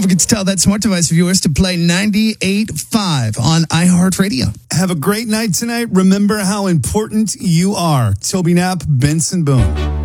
forget to tell that smart device of yours to play 98.5 on iHeartRadio. Have a great night tonight. Remember how important you are. Toby Knapp, Benson Boone.